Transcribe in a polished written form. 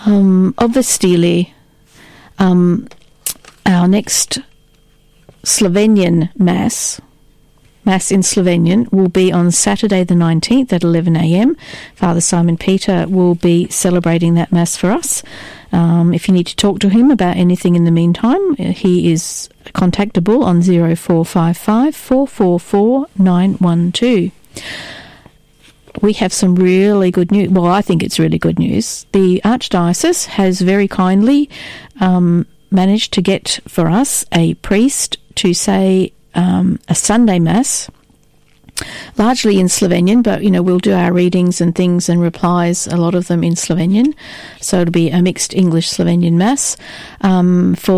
of the Stele. Our next Slovenian Mass in Slovenian will be on Saturday the 19th at 11 a.m. Father Simon Peter will be celebrating that Mass for us. If you need to talk to him about anything in the meantime, he is contactable on 0455 444 912. We have some really good news. Well, I think it's really good news. The Archdiocese has very kindly managed to get for us a priest to say a Sunday Mass, largely in Slovenian, but, we'll do our readings and things and replies, a lot of them in Slovenian. So it'll be a mixed English-Slovenian Mass for